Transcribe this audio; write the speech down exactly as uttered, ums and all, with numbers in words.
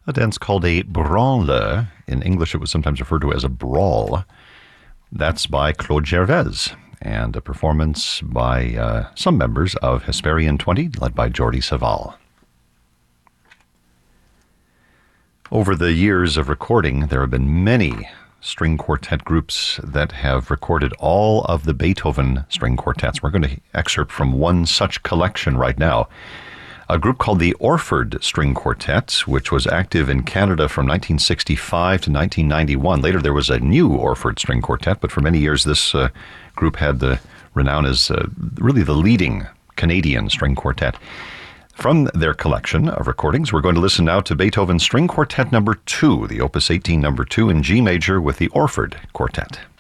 a dance called a branle. In English, it was sometimes referred to as a brawl. That's by Claude Gervais, and a performance by uh, some members of Hesperian twenty, led by Jordi Savall. Over the years of recording, there have been many string quartet groups that have recorded all of the Beethoven string quartets. We're going to excerpt from one such collection right now. A group called the Orford String Quartet, which was active in Canada from nineteen sixty-five to nineteen ninety-one. Later, there was a new Orford String Quartet, but for many years, this uh, group had the renown as uh, really the leading Canadian string quartet. From their collection of recordings, we're going to listen now to Beethoven's String Quartet number two, the Opus eighteen number two in G major with the Orford Quartet.